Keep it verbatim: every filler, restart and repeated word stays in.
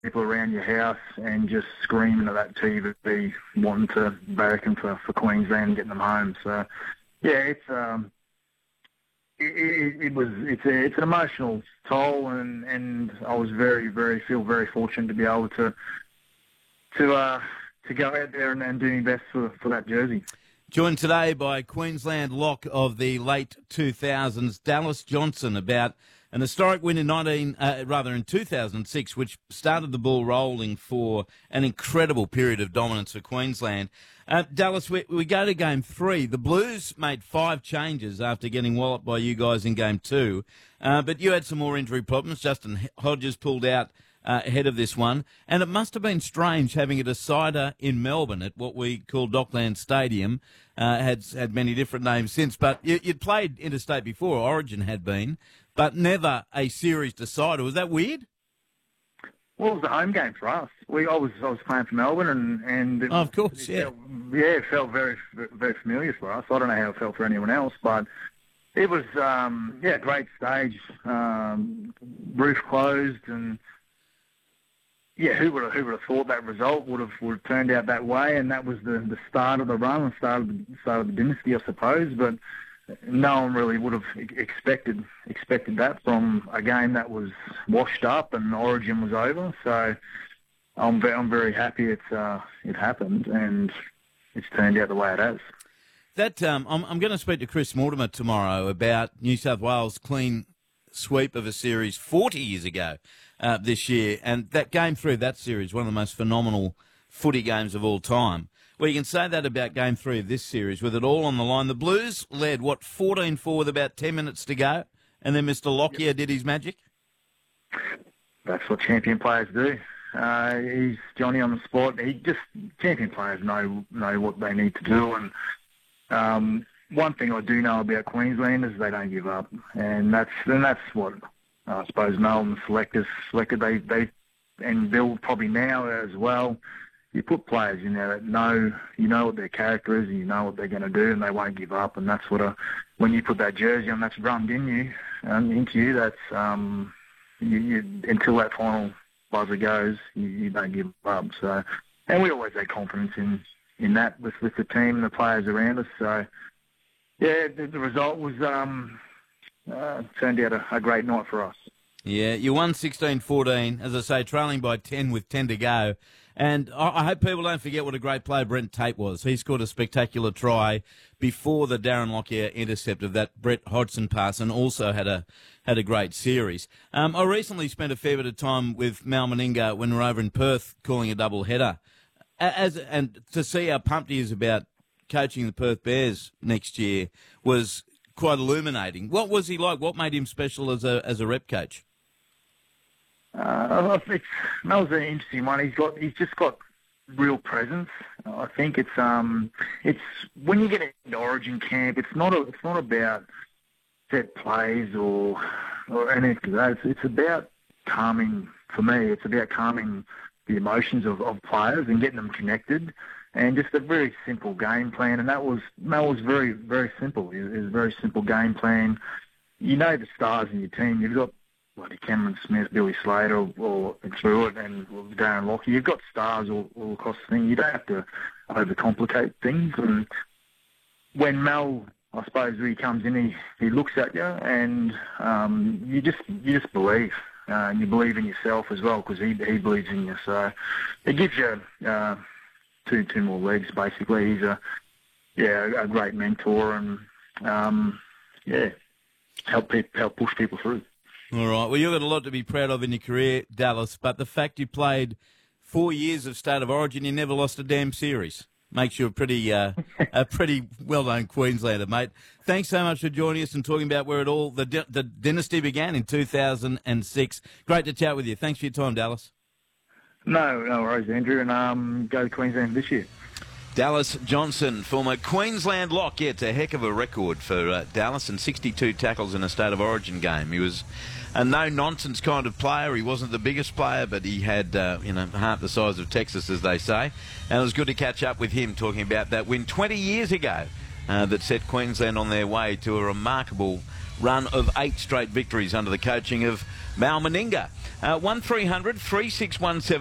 people around your house and just screaming at that T V, wanting to barracking for, for Queensland and getting them home. So, yeah, it's um, it, it, it was it's a, it's an emotional toll, and, and I was very very feel very fortunate to be able to to uh, to go out there and, and do my best for, for that jersey. Joined today by Queensland lock of the late two thousands, Dallas Johnson, about an historic win in nineteen, uh, rather in two thousand six, which started the ball rolling for an incredible period of dominance for Queensland. Uh, Dallas, we, we go to game three. The Blues made five changes after getting walloped by you guys in game two, uh, but you had some more injury problems. Justin Hodges pulled out Uh, ahead of this one, and it must have been strange having a decider in Melbourne at what we call Dockland Stadium. Uh, had had many different names since, but you, you'd played interstate before. Origin had been, but never a series decider. Was that weird? Well, it was the home game for us. We I was I was playing for Melbourne, and and it, oh, of course, it yeah, felt, yeah, it felt very very familiar for us. I don't know how it felt for anyone else, but it was um, yeah, great stage, um, roof closed, and yeah, who would have, who would have thought that result would have would have turned out that way? And that was the, the start of the run, the start of the, start of the dynasty, I suppose. But no one really would have expected expected that from a game that was washed up and Origin was over. So I'm very, I'm very happy it's uh, it happened and it's turned out the way it has. That um, I'm I'm going to speak to Chris Mortimer tomorrow about New South Wales' clean sweep of a series forty years ago. Uh, this year, and that game three of that series, one of the most phenomenal footy games of all time. Well, you can say that about game three of this series, with it all on the line. The Blues led, what, fourteen four with about ten minutes to go, and then Mister Lockyer yep. did his magic? That's what champion players do. Uh, he's Johnny on the spot. He just, champion players know know what they need to do, and um, one thing I do know about Queensland is they don't give up, and that's and that's what I suppose Melbourne selectors selected. They they and Bill probably now as well. You put players in there that know you know what their character is, and you know what they're going to do, and they won't give up. And that's what a when you put that jersey on, that's drummed in you, um, into you. That's um, you, you, until that final buzzer goes, you, you don't give up. So, and we always had confidence in in that with with the team and the players around us. So, yeah, the, the result was. Um, Uh, turned out a, a great night for us. Yeah, you won sixteen fourteen, as I say, trailing by ten with ten to go. And I, I hope people don't forget what a great player Brent Tate was. He scored a spectacular try before the Darren Lockyer intercept of that Brett Hodgson pass, and also had a had a great series. Um, I recently spent a fair bit of time with Mal Meninga when we were over in Perth calling a double header. As and to see how pumped he is about coaching the Perth Bears next year was quite illuminating. What was he like? What made him special as a as a rep coach? Uh, it's, that was an interesting one. He's got he's just got real presence. I think it's um it's when you get into Origin camp, it's not a, it's not about set plays or or anything like that. It's, it's about calming. For me, it's about calming the emotions of, of players and getting them connected. And just a very simple game plan, and that was that was very very simple. It was a very simple game plan. You know the stars in your team. You've got bloody Cameron Smith, Billy Slater, or, or through it, and Darren Lockyer. You've got stars all, all across the thing. You don't have to overcomplicate things. And when Mel, I suppose, when he comes in, he, he looks at you, and um, you just you just believe. Uh, and you believe in yourself as well, because he he believes in you. So it gives you. Uh, Two two more legs, basically. He's a yeah a great mentor, and um, yeah help people, help push people through. All right. Well, you've got a lot to be proud of in your career, Dallas. But the fact you played four years of State of Origin, you never lost a damn series, makes you a pretty uh, a pretty well known Queenslander, mate. Thanks so much for joining us and talking about where it all the the dynasty began in two thousand six. Great to chat with you. Thanks for your time, Dallas. No, no worries, Andrew, and um, go to Queensland this year. Dallas Johnson, former Queensland lock. Yeah, it's a heck of a record for uh, Dallas, and sixty-two tackles in a State of Origin game. He was a no-nonsense kind of player. He wasn't the biggest player, but he had, uh, you know, half the size of Texas, as they say. And it was good to catch up with him talking about that win twenty years ago uh, that set Queensland on their way to a remarkable run of eight straight victories under the coaching of Mal Meninga. Uh, one three hundred three six one seven